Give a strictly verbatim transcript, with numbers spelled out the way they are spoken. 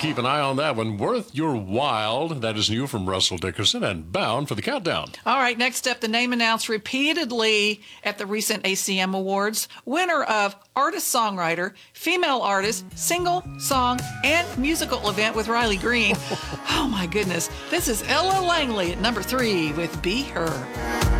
keep an eye on that one. Worth Your Wild. That is new from Russell Dickerson and bound for the countdown. All right, next up, the name announced repeatedly at the recent A C M Awards, winner of Artist-Songwriter, Female Artist, Single, Song, and Musical Event with Riley Green. Oh, my goodness. This is Ella Langley at number three with Be Her.